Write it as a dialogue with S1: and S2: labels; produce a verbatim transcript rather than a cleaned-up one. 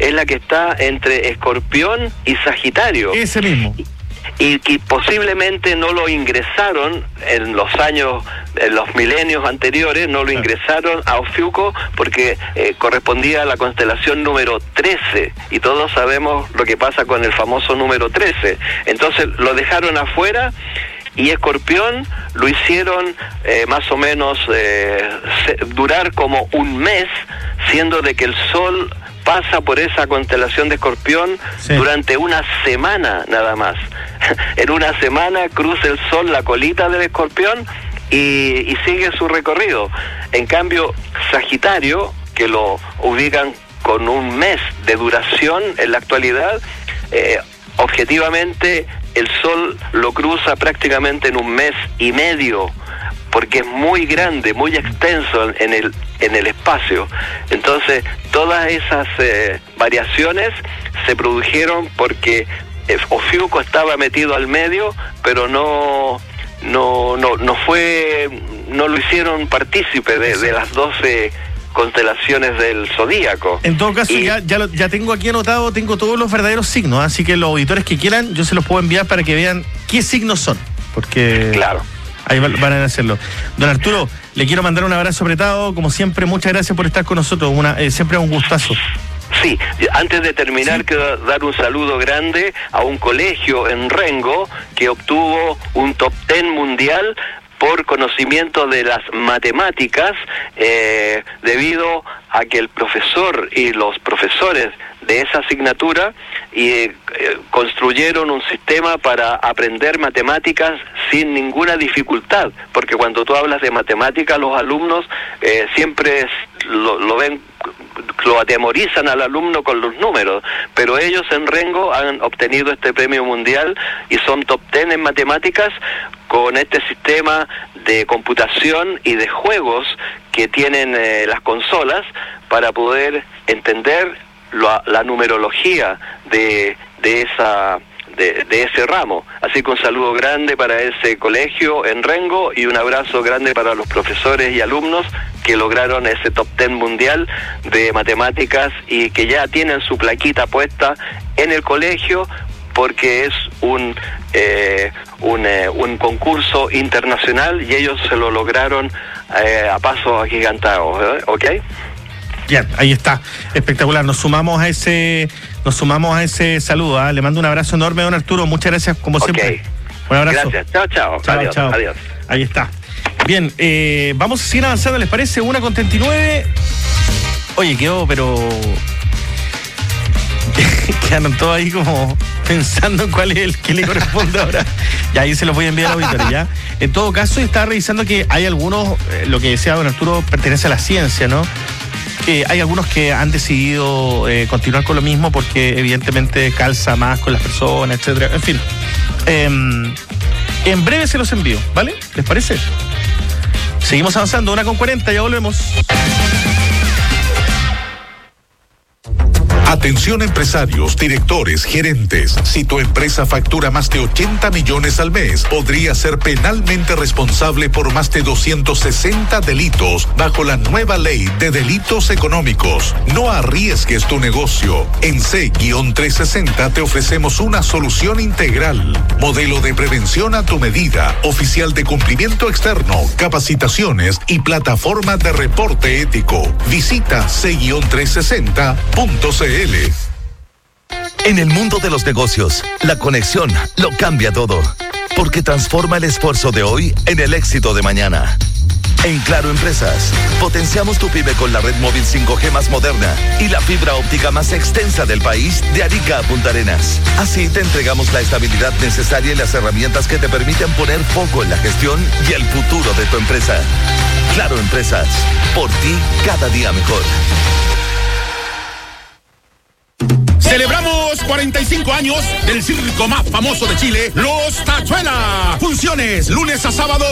S1: es la que está entre Escorpión y Sagitario.
S2: Ese mismo.
S1: Y que posiblemente no lo ingresaron en los años, en los milenios anteriores, no lo ingresaron a Ofiuco porque eh, correspondía a la constelación número trece, y todos sabemos lo que pasa con el famoso número trece. Entonces lo dejaron afuera, y Escorpión lo hicieron eh, más o menos eh, se, durar como un mes, siendo de que el Sol pasa por esa constelación de Escorpión sí. durante una semana nada más. En una semana cruza el Sol la colita del Escorpión y, y sigue su recorrido. En cambio, Sagitario, que lo ubican con un mes de duración en la actualidad, eh, objetivamente el Sol lo cruza prácticamente en un mes y medio, porque es muy grande, muy extenso en el en el espacio. Entonces, todas esas eh, variaciones se produjeron porque eh, Ofiuco estaba metido al medio, pero no no no no fue no lo hicieron partícipe de, de las doce constelaciones del zodíaco.
S2: En todo caso, y... ya ya, lo, ya tengo aquí anotado, tengo todos los verdaderos signos, así que los auditores que quieran, yo se los puedo enviar para que vean qué signos son, porque
S1: claro,
S2: ahí van a hacerlo. Don Arturo, le quiero mandar un abrazo apretado, como siempre, muchas gracias por estar con nosotros, una eh, siempre es un gustazo.
S1: Sí, antes de terminar, sí. quiero dar un saludo grande a un colegio en Rengo que obtuvo un top ten mundial por conocimiento de las matemáticas, eh, debido a que el profesor y los profesores de esa asignatura y eh, construyeron un sistema para aprender matemáticas sin ninguna dificultad, porque cuando tú hablas de matemáticas, los alumnos eh, siempre lo, lo ven, lo atemorizan al alumno con los números, pero ellos en Rengo han obtenido este premio mundial y son top ten en matemáticas con este sistema de computación y de juegos que tienen eh, las consolas para poder entender la, la numerología de, de esa de, de ese ramo. Así que un saludo grande para ese colegio en Rengo y un abrazo grande para los profesores y alumnos que lograron ese top ten mundial de matemáticas y que ya tienen su plaquita puesta en el colegio, porque es un eh, un, eh, un concurso internacional y ellos se lo lograron eh, a pasos agigantados, ¿eh? ¿Ok?
S2: Bien, ahí está, espectacular. Nos sumamos a ese, nos sumamos a ese saludo. ¿eh? Le mando un abrazo enorme, don Arturo. Muchas gracias, como
S1: okay.
S2: siempre. Un abrazo.
S1: Gracias. Chao, chao.
S2: chao
S1: adiós,
S2: chao.
S1: Adiós.
S2: Ahí está. Bien, eh, vamos a seguir avanzando, ¿les parece? Una con treinta y nueve. Oye, quedó, pero quedaron todos ahí como pensando en cuál es el que le corresponde ahora. Ya ahí se los voy a enviar a auditores, ¿ya? En todo caso, estaba revisando que hay algunos, eh, lo que decía don Arturo pertenece a la ciencia, ¿no? Eh, hay algunos que han decidido eh, continuar con lo mismo porque evidentemente calza más con las personas, etcétera. En fin, eh, en breve se los envío, ¿vale? ¿Les parece? Seguimos avanzando, una con cuarenta, ya volvemos.
S3: Atención empresarios, directores, gerentes. Si tu empresa factura más de ochenta millones al mes, podría ser penalmente responsable por más de doscientos sesenta delitos bajo la nueva ley de delitos económicos. No arriesgues tu negocio. En C trescientos sesenta te ofrecemos una solución integral. Modelo de prevención a tu medida, oficial de cumplimiento externo, capacitaciones y plataforma de reporte ético. Visita C trescientos sesenta punto c l.
S4: En el mundo de los negocios, la conexión lo cambia todo, porque transforma el esfuerzo de hoy en el éxito de mañana. En Claro Empresas, potenciamos tu pyme con la red móvil cinco G más moderna y la fibra óptica más extensa del país, de Arica a Punta Arenas. Así te entregamos la estabilidad necesaria y las herramientas que te permiten poner foco en la gestión y el futuro de tu empresa. Claro Empresas, por ti cada día mejor.
S5: Celebramos cuarenta y cinco años del circo más famoso de Chile, Los Tachuelas. Funciones lunes a sábado